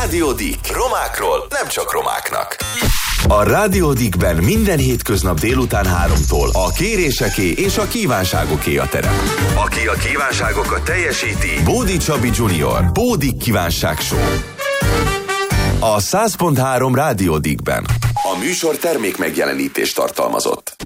Rádió Dick. Romákról nem csak romáknak. A Rádió Dickben minden hétköznap délután 3-tól a kéréseké és a kívánságoké a terep. Aki a kívánságokat teljesíti, Bódi Csabi Junior. Bódi Kívánság Show. A 100.3 Rádió Dickben. A műsor termék megjelenítést tartalmazott.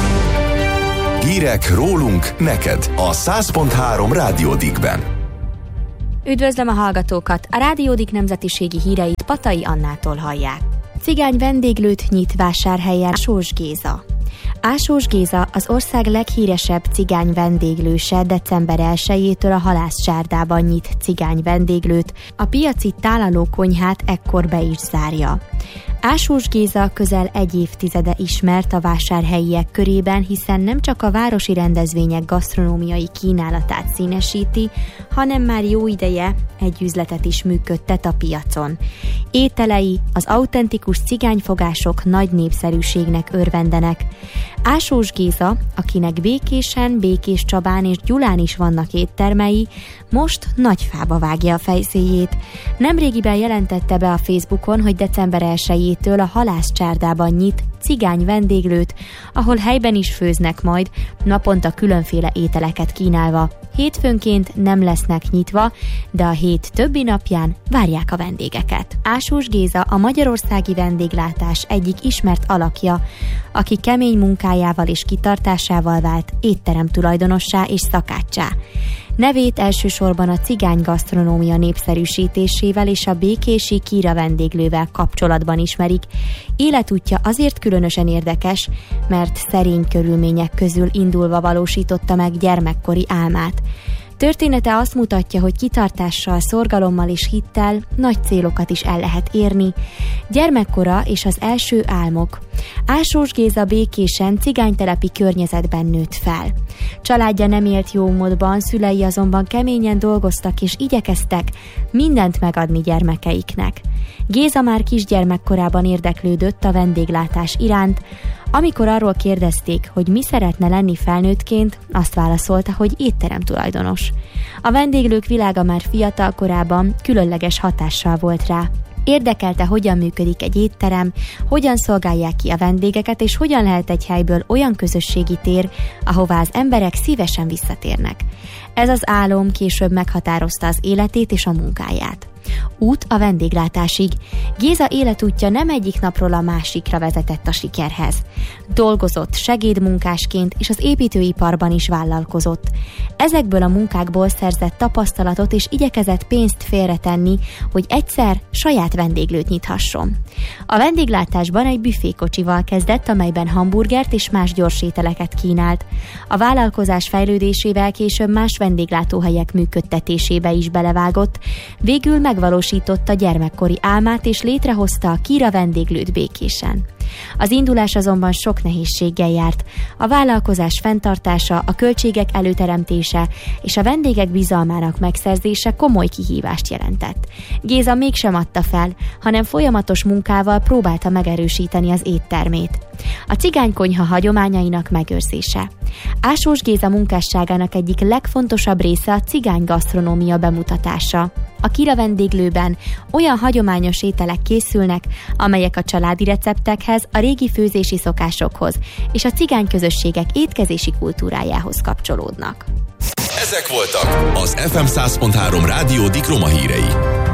Hírek rólunk neked a 100.3 Rádió Dickben. Üdvözlöm a hallgatókat! A Rádió Dick nemzetiségi híreit Patai Annától hallják. Cigány vendéglőt nyit Vásárhelyen Ásós Géza. Ásós Géza az ország leghíresebb cigány vendéglőse, december 1-től a Halászcsárdában nyit cigány vendéglőt, a piaci tálalókonyhát ekkor be is zárja. Ásós Géza közel egy évtizede ismert a vásárhelyiek körében, hiszen nem csak a városi rendezvények gasztronómiai kínálatát színesíti, hanem már jó ideje egy üzletet is működtet a piacon. Ételei, az autentikus cigányfogások nagy népszerűségnek örvendenek. Ásós Géza, akinek Békésen, Békéscsabán és Gyulán is vannak éttermei, most Nagyfába vágja a fejszéjét. Nemrégiben jelentette be a Facebookon, hogy december 1-től a Halászcsárdában nyit cigány vendéglőt, ahol helyben is főznek majd, naponta különféle ételeket kínálva. Hétfőnként nem lesznek nyitva, de a hét többi napján várják a vendégeket. Ásós Géza a magyarországi vendéglátás egyik ismert alakja, aki kemény munkájával és kitartásával vált étterem tulajdonossá és szakáccsá. Nevét elsősorban a cigány gasztronómia népszerűsítésével és a békési Kira vendéglővel kapcsolatban ismerik. Életútja azért különösen érdekes, mert szerény körülmények közül indulva valósította meg gyermekkori álmát. Története azt mutatja, hogy kitartással, szorgalommal és hittel nagy célokat is el lehet érni. Gyermekkora és az első álmok. Ásós Géza Békésen cigánytelepi környezetben nőtt fel. Családja nem élt jó módban, szülei azonban keményen dolgoztak és igyekeztek mindent megadni gyermekeiknek. Géza már kisgyermekkorában érdeklődött a vendéglátás iránt. Amikor arról kérdezték, hogy mi szeretne lenni felnőttként, azt válaszolta, hogy étterem tulajdonos. A vendéglők világa már fiatal korában különleges hatással volt rá. Érdekelte, hogyan működik egy étterem, hogyan szolgálják ki a vendégeket, és hogyan lehet egy helyből olyan közösségi tér, ahová az emberek szívesen visszatérnek. Ez az álom később meghatározta az életét és a munkáját. Út a vendéglátásig. Géza életútja nem egyik napról a másikra vezetett a sikerhez. Dolgozott segédmunkásként, és az építőiparban is vállalkozott. Ezekből a munkákból szerzett tapasztalatot, és igyekezett pénzt félretenni, hogy egyszer saját vendéglőt nyithasson. A vendéglátásban egy büfékocsival kezdett, amelyben hamburgert és más gyorsételeket kínált. A vállalkozás fejlődésével később más vendéglátóhelyek működtetésébe is belevágott, végül megvalósította gyermekkori álmát és létrehozta a Kira vendéglőt Békésen. Az indulás azonban sok nehézséggel járt. A vállalkozás fenntartása, a költségek előteremtése és a vendégek bizalmának megszerzése komoly kihívást jelentett. Géza mégsem adta fel, hanem folyamatos munkával próbálta megerősíteni az éttermét. A cigánykonyha hagyományainak megőrzése. Ásós Géza munkásságának egyik legfontosabb része a cigány gasztronómia bemutatása. A Kira vendéglőben olyan hagyományos ételek készülnek, amelyek a családi receptekhez, a régi főzési szokásokhoz és a cigány közösségek étkezési kultúrájához kapcsolódnak. Ezek voltak az FM 100.3 Rádió Dick roma hírei.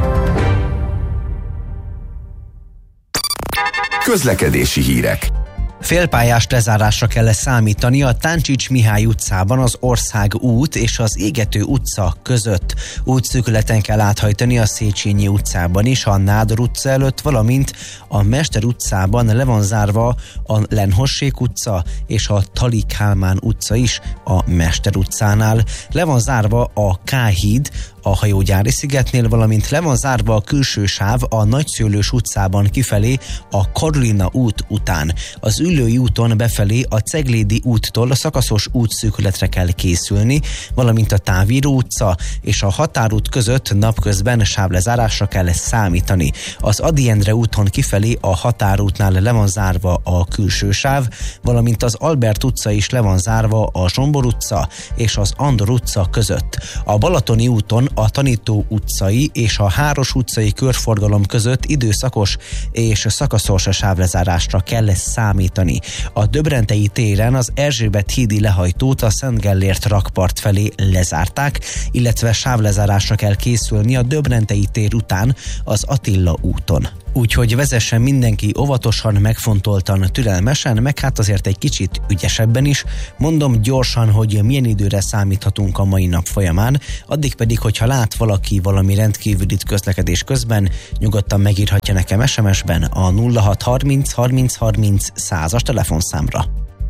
Közlekedési hírek. Félpályás lezárásra kell számítani a Táncsics Mihály utcában az Ország út és az Égető utca között. Útszűkületen kell áthajtani a Széchenyi utcában is, a Nádor utca előtt, valamint a Mester utcában le van zárva a Lenhossék utca és a Tali Kálmán utca is a Mester utcánál. Le van zárva a K-híd a Hajógyári szigetnél, valamint le van zárva a külső sáv a Nagyszőlős utcában kifelé a Karolina út után. Az Üllői úton befelé a Ceglédi úttól a szakaszos útszűkületre kell készülni, valamint a Távíró utca és a Határút között napközben sávlezárásra kell számítani. Az Ady Endre úton kifelé a Határútnál le van zárva a külső sáv, valamint az Albert utca is le van zárva a Zsombor utca és az Andor utca között. A Balatoni úton a Tanító utcai és a Háros utcai körforgalom között időszakos és szakaszos sávlezárásra kell számítani. A Döbrentei téren az Erzsébet hídi lehajtót a Szent Gellért rakpart felé lezárták, illetve sávlezárásra kell készülni a Döbrentei tér után az Attila úton. Úgyhogy vezessen mindenki óvatosan, megfontoltan, türelmesen, meg hát azért egy kicsit ügyesebben is. Mondom gyorsan, hogy milyen időre számíthatunk a mai nap folyamán, addig pedig, hogyha lát valaki valami rendkívülit közlekedés közben, nyugodtan megírhatja nekem SMS-ben a 0630 30 30 100-as telefonszámra.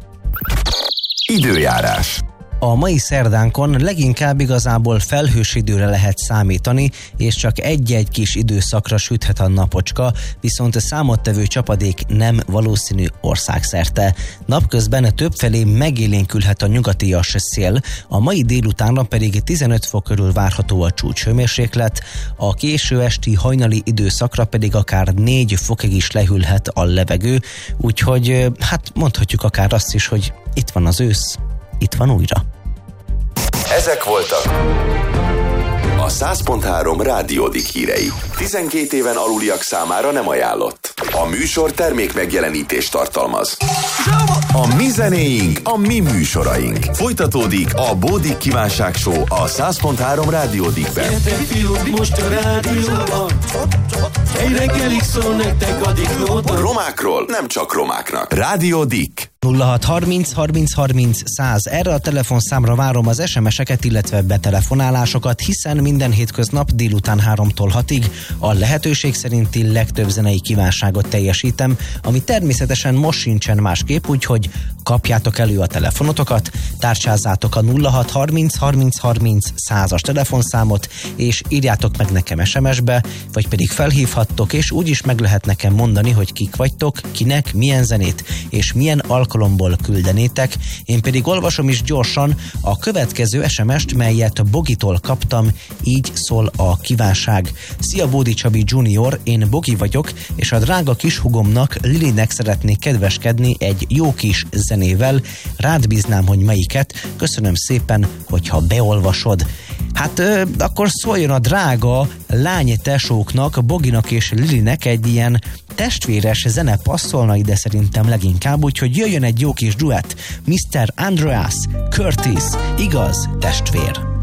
Időjárás. A mai szerdánkon leginkább igazából felhős időre lehet számítani, és csak egy-egy kis időszakra süthet a napocska, viszont a számottevő csapadék nem valószínű országszerte. Napközben többfelé megélénkülhet a nyugatias szél, a mai délutánra pedig 15 fok körül várható a csúcshőmérséklet, a késő esti hajnali időszakra pedig akár 4 fokig is lehűlhet a levegő, úgyhogy hát mondhatjuk akár azt is, hogy itt van az ősz. Itt van újra. Ezek voltak a 100.3 Rádiódik hírei. 12 éven aluliak számára nem ajánlott. A műsor termék megjelenítést tartalmaz. A mi zenéink, a mi műsoraink. Folytatódik a Bódik Kívánság Show a 100.3 Rádiódikben. Most a rádióban egy reggelig szól nektek a diklóban. Romákról nem csak romáknak. Rádiódik. 0630 30 30 100. Erre a telefonszámra várom az SMS-eket, illetve betelefonálásokat, hiszen minden hétköznap délután 3-tól 6-ig a lehetőség szerinti legtöbb zenei kívánságot teljesítem, ami természetesen most sincsen másképp, úgyhogy kapjátok elő a telefonotokat, tárcsázzátok a 0630 30 30 100-as telefonszámot, és írjátok meg nekem SMS-be, vagy pedig felhívhattok, és úgyis meg lehet nekem mondani, hogy kik vagytok, kinek, milyen zenét, és milyen alkalomból küldenétek. Én pedig olvasom is gyorsan a következő SMS-t, melyet Bogitól kaptam, így szól a kívánság. Szia Bódi Csabi Junior, én Bogi vagyok, és a drága kishugomnak, Lilinek szeretnék kedveskedni egy jó kis zenével. Rád bíznám, hogy melyiket. Köszönöm szépen, hogyha beolvasod. Hát akkor szóljon a drága lány tesóknak, Boginak és Lilinek egy ilyen testvéres zene passzolna ide szerintem leginkább, úgyhogy jöjjön egy jó kis duett. Mr. Andreas Curtis, igaz testvér.